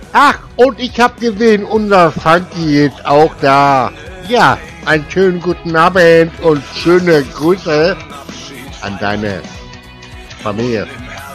Ach, und ich habe gesehen, unser Santi ist auch da. Ja, einen schönen guten Abend und schöne Grüße an deine Familie.